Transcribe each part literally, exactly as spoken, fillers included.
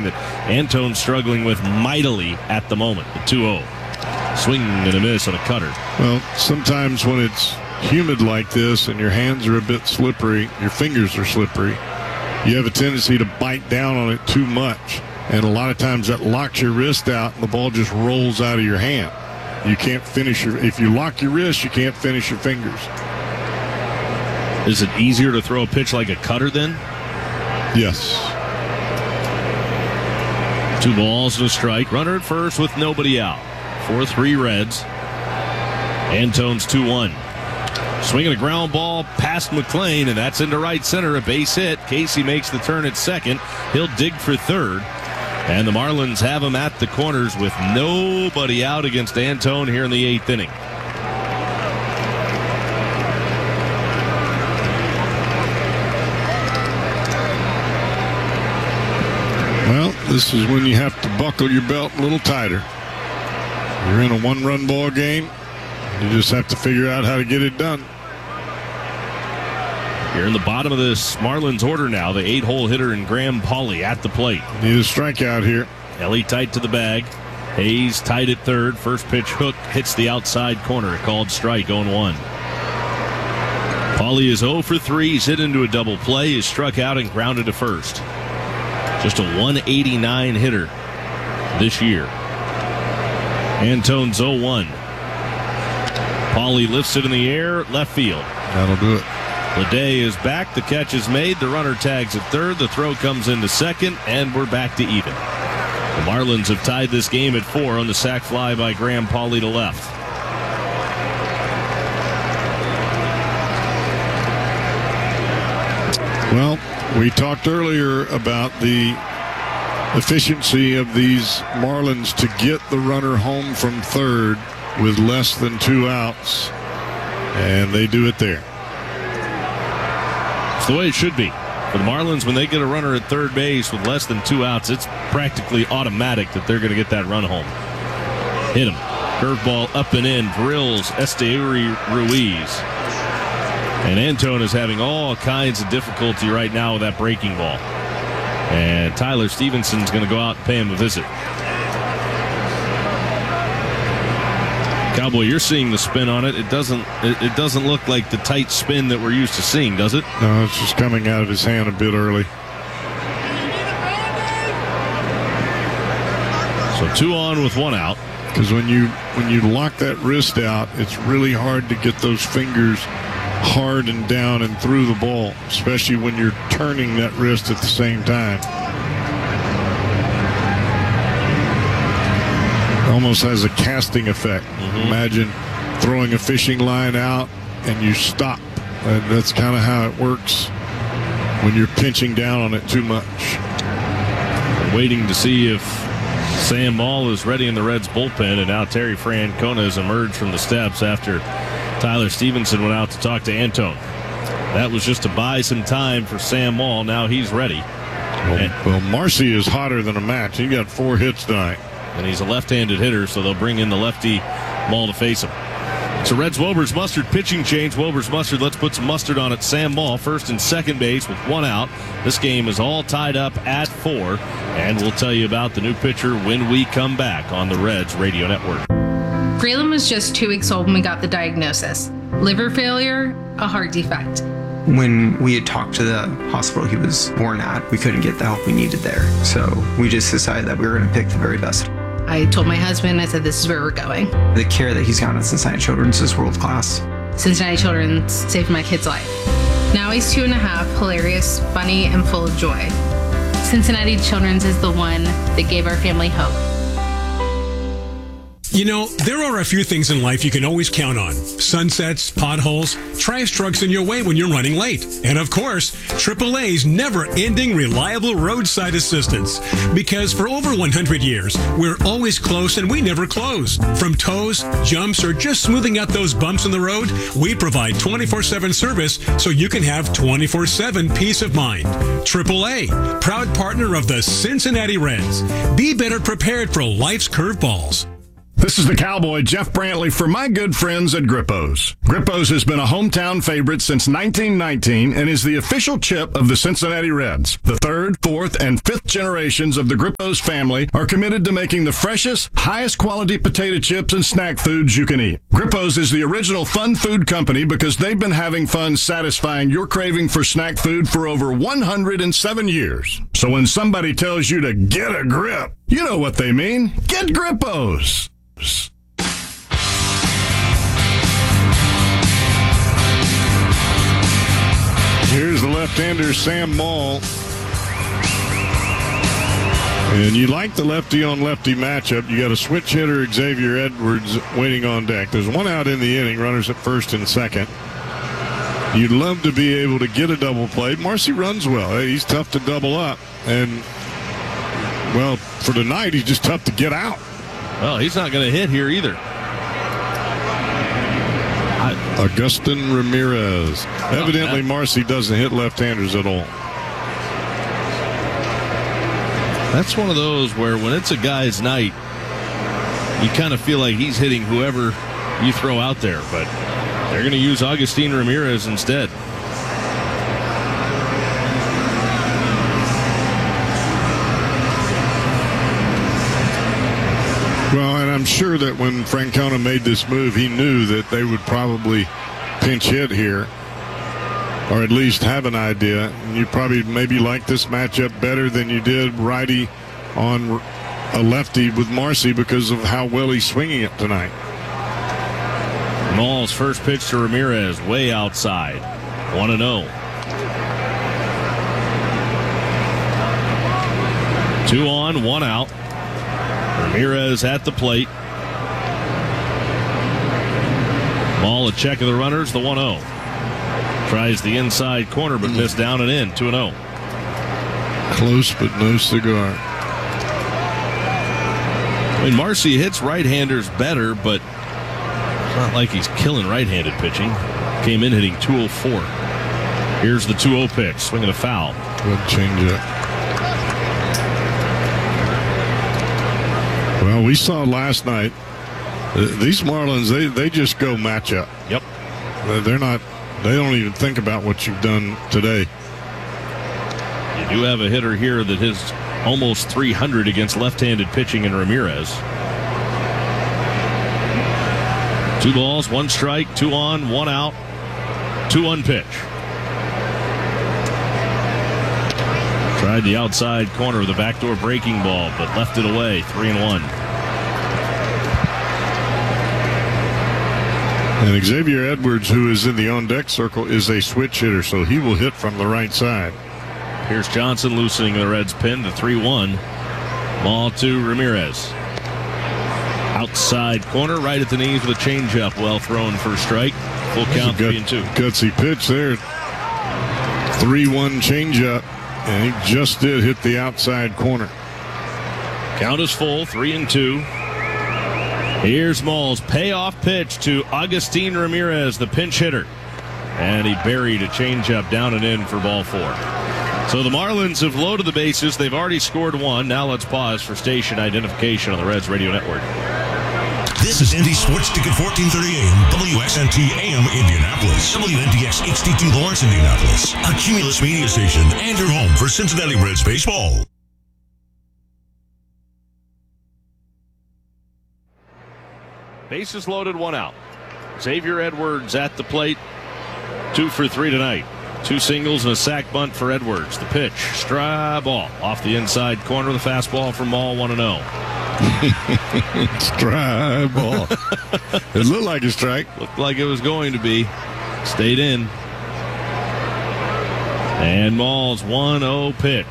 that Antone's struggling with mightily at the moment. The two oh. Swing and a miss on a cutter. Well, sometimes when it's humid like this and your hands are a bit slippery, your fingers are slippery, you have a tendency to bite down on it too much. And a lot of times that locks your wrist out and the ball just rolls out of your hand. You can't finish your, if you lock your wrist, you can't finish your fingers. Is it easier to throw a pitch like a cutter then? Yes. Two balls and a strike. Runner at first with nobody out. four three Reds. Antone's two one. Swinging a ground ball past McLean, and that's into right center. A base hit. Casey makes the turn at second. He'll dig for third. And the Marlins have him at the corners with nobody out against Antone here in the eighth inning. Well, this is when you have to buckle your belt a little tighter. You're in a one-run ball game. You just have to figure out how to get it done. Here in the bottom of this Marlins order now, the eight-hole hitter in Graham Pauley at the plate. Need a strikeout here. Ellie tight to the bag. Hayes tight at third. First pitch hook hits the outside corner. Called strike, oh one. Pauley is oh for three. He's hit into a double play. He's struck out and grounded to first. Just a one eighty-nine hitter this year. Antone's oh one. Pauley lifts it in the air, left field. That'll do it. Leday is back. The catch is made. The runner tags at third. The throw comes into second, and we're back to even. The Marlins have tied this game at four on the sac fly by Graham Pauley to left. Well, we talked earlier about the efficiency of these Marlins to get the runner home from third with less than two outs, and they do it there. It's the way it should be. For the Marlins, when they get a runner at third base with less than two outs, it's practically automatic that they're going to get that run home. Hit him. Curveball up and in. Drills Esteury Ruiz. And Antone is having all kinds of difficulty right now with that breaking ball. And Tyler Stevenson's going to go out and pay him a visit. Cowboy, you're seeing the spin on it. It doesn't it, it doesn't look like the tight spin that we're used to seeing, does it? No, it's just coming out of his hand a bit early. So two on with one out. Because when you when you lock that wrist out, it's really hard to get those fingers hard and down and through the ball, especially when you're turning that wrist at the same time. Almost has a casting effect. Mm-hmm. Imagine throwing a fishing line out and you stop. And that's kind of how it works when you're pinching down on it too much. Waiting to see if Sam Maul is ready in the Reds bullpen, and now Terry Francona has emerged from the steps after Tyler Stevenson went out to talk to Antone. That was just to buy some time for Sam Maul. Now he's ready. Well, well, Marcy is hotter than a match. He got four hits tonight. And he's a left-handed hitter, so they'll bring in the lefty Maul to face him. So Reds Wober's Mustard pitching change. Wober's Mustard, let's put some mustard on it. Sam Maul first and second base with one out. This game is all tied up at four, and we'll tell you about the new pitcher when we come back on the Reds Radio Network. Braylon was just two weeks old when we got the diagnosis. Liver failure, a heart defect. When we had talked to the hospital he was born at, we couldn't get the help we needed there. So we just decided that we were going to pick the very best. I told my husband, I said, this is where we're going. The care that he's gotten at Cincinnati Children's is world class. Cincinnati Children's saved my kid's life. Now he's two and a half, hilarious, funny, and full of joy. Cincinnati Children's is the one that gave our family hope. You know, there are a few things in life you can always count on. Sunsets, potholes, trash trucks in your way when you're running late. And of course, triple A's never-ending reliable roadside assistance. Because for over one hundred years, we're always close and we never close. From tows, jumps, or just smoothing out those bumps in the road, we provide twenty-four seven service so you can have twenty-four seven peace of mind. triple A, proud partner of the Cincinnati Reds. Be better prepared for life's curveballs. This is the Cowboy, Jeff Brantley, for my good friends at Grippo's. Grippo's has been a hometown favorite since nineteen nineteen and is the official chip of the Cincinnati Reds. The third, fourth, and fifth generations of the Grippo's family are committed to making the freshest, highest quality potato chips and snack foods you can eat. Grippo's is the original fun food company because they've been having fun satisfying your craving for snack food for over one hundred seven years. So when somebody tells you to get a grip, you know what they mean. Get Grippo's. Here's the left-hander, Sam Maul. And you like the lefty-on-lefty matchup. You got a switch hitter, Xavier Edwards, waiting on deck. There's one out in the inning, runners at first and second. You'd love to be able to get a double play. Marcy runs well. He's tough to double up. And, well, for tonight, he's just tough to get out. Well, he's not going to hit here either. I, Augustin Ramirez. Oh, Evidently, that, Marcy doesn't hit left-handers at all. That's one of those where when it's a guy's night, you kind of feel like he's hitting whoever you throw out there. But they're going to use Augustin Ramirez instead. Well, and I'm sure that when Francona made this move, he knew that they would probably pinch hit here, or at least have an idea. And you probably maybe like this matchup better than you did righty on a lefty with Marcy because of how well he's swinging it tonight. Maul's first pitch to Ramirez, way outside. one and oh. Two on, one out. Ramirez at the plate. Maul a check of the runners, the one oh. Tries the inside corner, but missed down and in, two and oh. Close, but no cigar. I mean, Marcy hits right-handers better, but it's not like he's killing right-handed pitching. Came in hitting two oh four. Here's the two oh pitch, swinging a foul. Good changeup. Well, we saw last night, uh, these Marlins, they, they just go matchup. Yep. They're not, they don't even think about what you've done today. You do have a hitter here that has almost three hundred against left-handed pitching in Ramirez. Two balls, one strike, two on, one out, two one pitch. Tried the outside corner with a backdoor breaking ball, but left it away, three and one. And Xavier Edwards, who is in the on-deck circle, is a switch hitter, so he will hit from the right side. Here's Johnson loosening the Reds' pin to three one. Ball to Ramirez. Outside corner, right at the knees with a changeup, well thrown for a strike. Full count, gut, three and two. Gutsy pitch there. three one changeup, and he just did hit the outside corner. Count is full, three and two. Here's Maul's payoff pitch to Augustin Ramirez, the pinch hitter. And he buried a changeup down and in for ball four. So the Marlins have loaded the bases. They've already scored one. Now let's pause for station identification on the Reds Radio Network. This is Indy Sports Ticket fourteen thirty A M, W X N T A M Indianapolis, W N D X H D two Lawrence, Indianapolis, a Cumulus media station and your home for Cincinnati Reds baseball. Bases loaded, one out. Xavier Edwards at the plate. Two for three tonight. Two singles and a sac bunt for Edwards. The pitch, strike ball. Off the inside corner with a fastball from Maul, one and oh. Strike ball. It looked like a strike. Looked like it was going to be. Stayed in. And Maul's one oh pitch.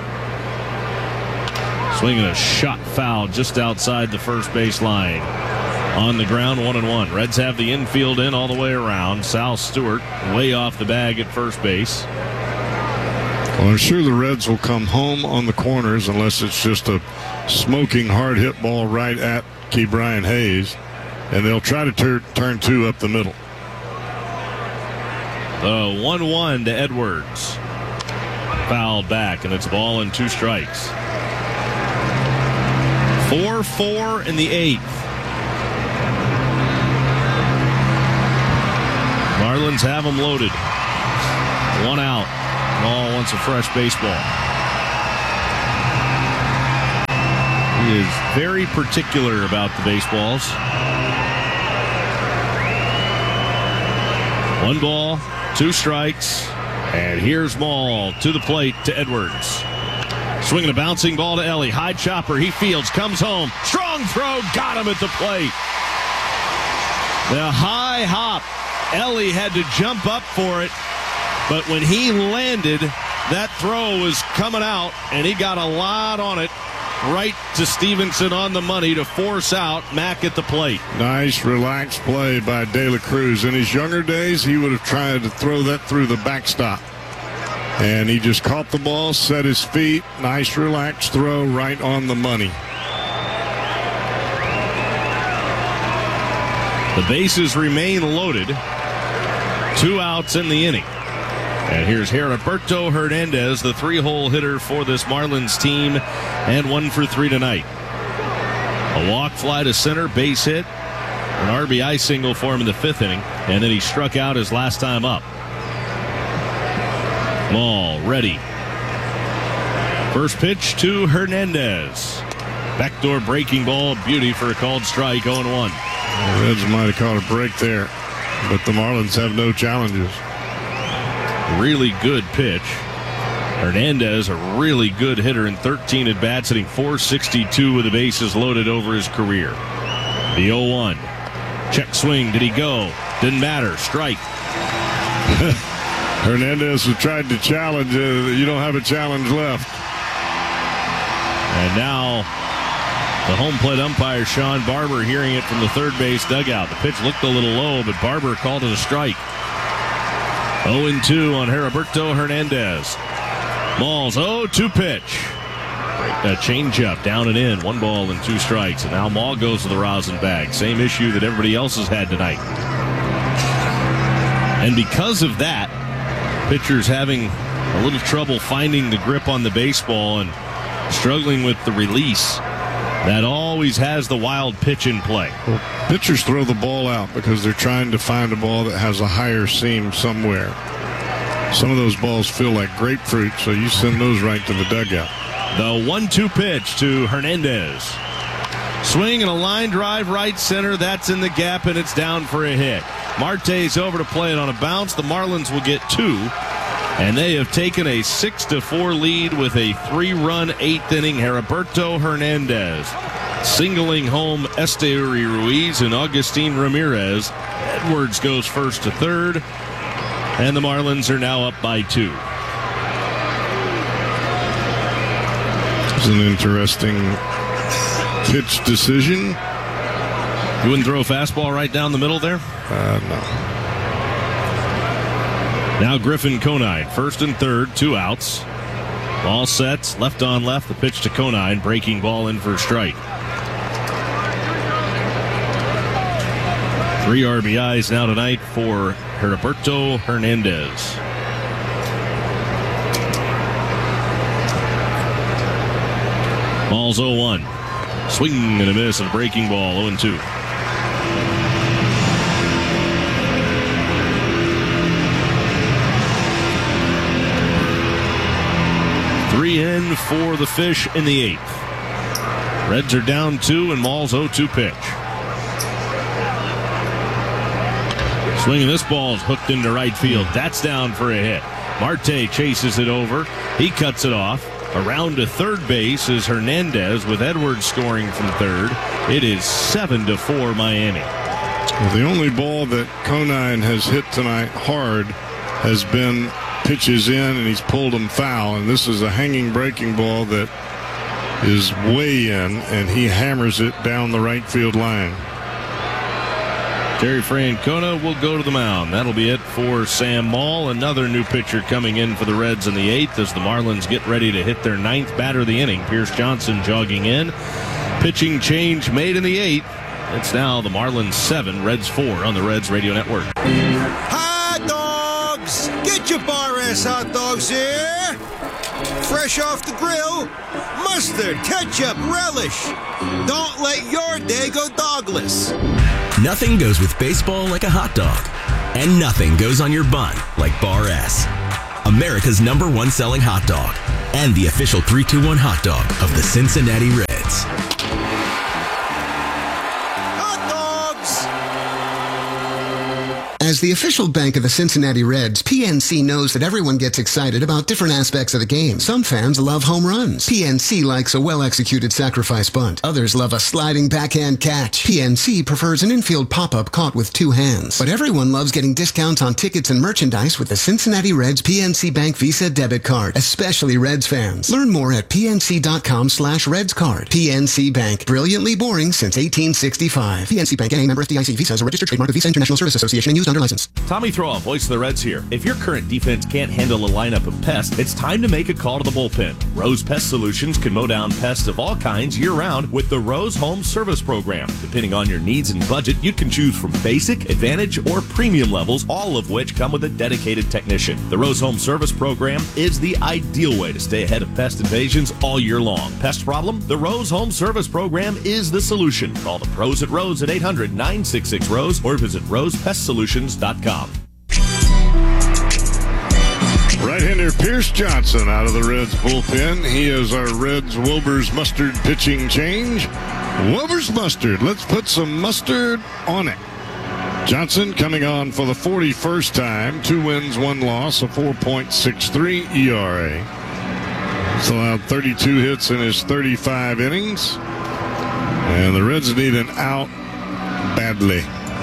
Swinging a shot foul just outside the first base line. On the ground, one and one. Reds have the infield in all the way around. Sal Stewart way off the bag at first base. Well, I'm sure the Reds will come home on the corners unless it's just a smoking hard hit ball right at Ke'Bryan Hayes, and they'll try to tur- turn two up the middle. The one one to Edwards. Fouled back, and it's a ball and two strikes. four four in the eighth. Marlins have them loaded. One out. Maul wants a fresh baseball. He is very particular about the baseballs. One ball, two strikes, and here's Maul to the plate to Edwards. Swinging a bouncing ball to Ellie. High chopper, he fields, comes home. Strong throw, got him at the plate. The high hop. Ellie had to jump up for it, but when he landed, that throw was coming out, and he got a lot on it. Right to Stevenson on the money to force out Mack at the plate. Nice, relaxed play by De La Cruz. In his younger days, he would have tried to throw that through the backstop. And he just caught the ball, set his feet. Nice, relaxed throw right on the money. The bases remain loaded. Two outs in the inning. And here's Heriberto Hernandez, the three-hole hitter for this Marlins team, and one for three tonight. A walk fly to center, base hit, an R B I single for him in the fifth inning, and then he struck out his last time up. Maul ready. First pitch to Hernandez. Backdoor breaking ball, beauty for a called strike, oh and one. The Reds might have caught a break there, but the Marlins have no challenges. Really good pitch. Hernandez, a really good hitter in thirteen at-bats, hitting four sixty-two with the bases loaded over his career. The oh one. Check swing. Did he go? Didn't matter. Strike. Hernandez has tried to challenge. Uh, you don't have a challenge left. And now the home plate umpire, Sean Barber, hearing it from the third base dugout. The pitch looked a little low, but Barber called it a strike. oh and two on Heriberto Hernandez. Maul's oh two pitch. A changeup down and in. One ball and two strikes. And now Maul goes to the rosin bag. Same issue that everybody else has had tonight. And because of that, pitchers having a little trouble finding the grip on the baseball and struggling with the release. That always has the wild pitch in play. Well, pitchers throw the ball out because they're trying to find a ball that has a higher seam somewhere. Some of those balls feel like grapefruit, so you send those right to the dugout. The one two pitch to Hernandez. Swing and a line drive right center. That's in the gap, and it's down for a hit. Marte's over to play it on a bounce. The Marlins will get two, and they have taken a six to four lead with a three-run eighth inning. Heriberto Hernandez singling home Esteury Ruiz and Agustin Ramirez. Edwards goes first to third, and the Marlins are now up by two. It's an interesting pitch decision. You wouldn't throw a fastball right down the middle there? Uh, no. Now Griffin Conine, first and third, two outs. Ball sets, left on left, the pitch to Conine, breaking ball in for a strike. Three R B Is now tonight for Heriberto Hernandez. Ball's oh one. Swing and a miss and a breaking ball, oh and two. Three in for the Fish in the eighth. Reds are down two, and Maul's oh two pitch. Swinging this ball is hooked into right field. That's down for a hit. Marte chases it over. He cuts it off. Around to third base is Hernandez with Edwards scoring from third. It is seven to four Miami. Well, the only ball that Conine has hit tonight hard has been pitches in, and he's pulled them foul. And this is a hanging breaking ball that is way in, and he hammers it down the right field line. Terry Francona will go to the mound. That'll be it for Sam Maul. Another new pitcher coming in for the Reds in the eighth as the Marlins get ready to hit their ninth batter of the inning. Pierce Johnson jogging in. Pitching change made in the eighth. It's now the Marlins seven, Reds four on the Reds Radio Network. Hot dogs! Get your bar-ass hot dogs here! Fresh off the grill, mustard, ketchup, relish. Don't let your day go dogless. Nothing goes with baseball like a hot dog. And nothing goes on your bun like Bar S, America's number one selling hot dog, and the official three two one hot dog of the Cincinnati Reds. Hot dogs! As the official bank of the Cincinnati Reds, P N C knows that everyone gets excited about different aspects of the game. Some fans love home runs. P N C likes a well-executed sacrifice bunt. Others love a sliding backhand catch. P N C prefers an infield pop-up caught with two hands. But everyone loves getting discounts on tickets and merchandise with the Cincinnati Reds P N C Bank Visa debit card, especially Reds fans. Learn more at pnc.com slash Reds card. P N C Bank, brilliantly boring since eighteen sixty-five. P N C Bank, N A member F D I C. Visa is a registered trademark of Visa International Service Association and used under license. Tommy Throwoff, voice of the Reds here. If your current defense can't handle a lineup of pests, it's time to make a call to the bullpen. Rose Pest Solutions can mow down pests of all kinds year-round with the Rose Home Service Program. Depending on your needs and budget, you can choose from basic, advantage, or premium levels, all of which come with a dedicated technician. The Rose Home Service Program is the ideal way to stay ahead of pest invasions all year long. Pest problem? The Rose Home Service Program is the solution. Call the pros at Rose at eight hundred, nine six six, ROSE or visit rose pest solutions dot com. Right-hander Pierce Johnson out of the Reds bullpen. He is our Reds Wilbur's mustard pitching change. Wilbur's mustard. Let's put some mustard on it. Johnson coming on for the forty-first time. Two wins, one loss, a four point six three E R A. He's allowed thirty-two hits in his thirty-five innings. And the Reds need an out badly.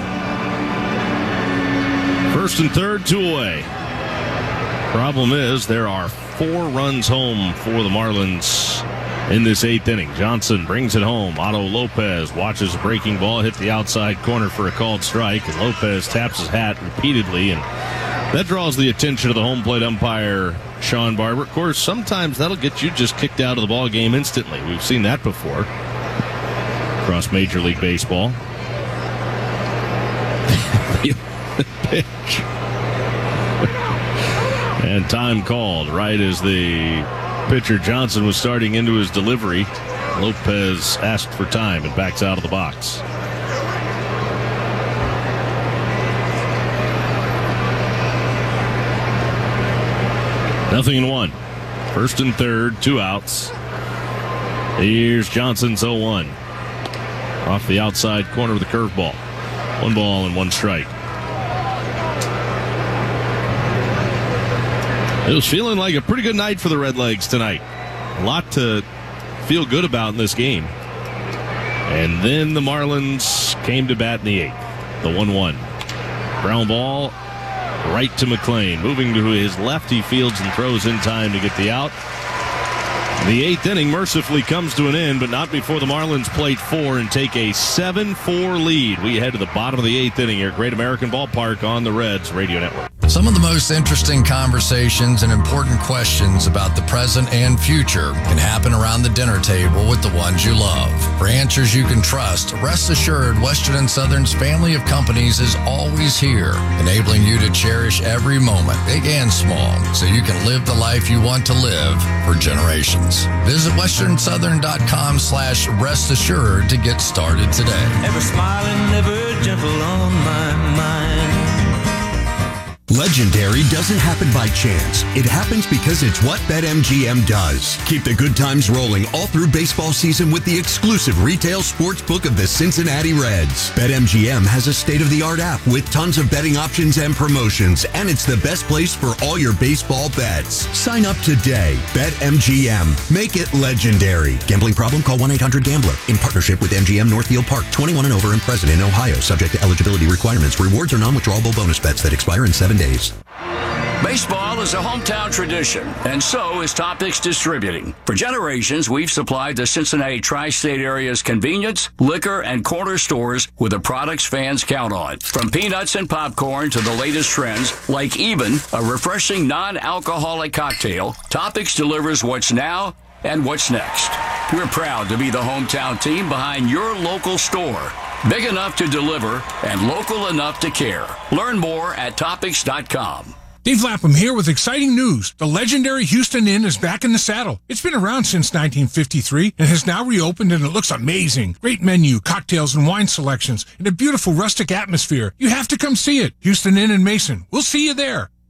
First and third, two away. Problem is, there are four runs home for the Marlins in this eighth inning. Johnson brings it home. Otto Lopez watches a breaking ball hit the outside corner for a called strike, and Lopez taps his hat repeatedly, and that draws the attention of the home plate umpire, Sean Barber. Of course, sometimes that'll get you just kicked out of the ball game instantly. We've seen that before across Major League Baseball. Pitch. And time called right as the pitcher Johnson was starting into his delivery. Lopez asked for time and backs out of the box. Nothing in one. First and third, two outs. Here's Johnson's oh one. Off the outside corner of the curveball. One ball and one strike. It was feeling like a pretty good night for the Redlegs tonight. A lot to feel good about in this game. And then the Marlins came to bat in the eighth. The one one. Ground ball right to McLean. Moving to his left, he fields and throws in time to get the out. The eighth inning mercifully comes to an end, but not before the Marlins plate four and take a seven four lead. We head to the bottom of the eighth inning here at Great American Ballpark on the Reds Radio Network. Some of the most interesting conversations and important questions about the present and future can happen around the dinner table with the ones you love. For answers you can trust, rest assured Western and Southern's family of companies is always here, enabling you to cherish every moment, big and small, so you can live the life you want to live for generations. Visit western southern dot com slash rest assured to get started today. Ever smiling, ever gentle on my mind. Legendary doesn't happen by chance. It happens because it's what BetMGM does. Keep the good times rolling all through baseball season with the exclusive retail sports book of the Cincinnati Reds. BetMGM has a state-of-the-art app with tons of betting options and promotions, and it's the best place for all your baseball bets. Sign up today. BetMGM. Make it legendary. Gambling problem? Call one eight hundred gambler. In partnership with M G M Northfield Park. twenty-one and over and present in Ohio. Subject to eligibility requirements. Rewards are non-withdrawable bonus bets that expire in seven days. Baseball is a hometown tradition, and so is Topics Distributing. For generations, we've supplied the Cincinnati tri-state area's convenience, liquor, and corner stores with the products fans count on. From peanuts and popcorn to the latest trends, like even a refreshing non-alcoholic cocktail, Topics delivers what's now and what's next. We're proud to be the hometown team behind your local store. Big enough to deliver and local enough to care. Learn more at topics dot com. Dave Lapham here with exciting news. The legendary Houston Inn is back in the saddle. It's been around since nineteen fifty-three and has now reopened, and it looks amazing. Great menu, cocktails, and wine selections, and a beautiful rustic atmosphere. You have to come see it. Houston Inn in Mason. We'll see you there.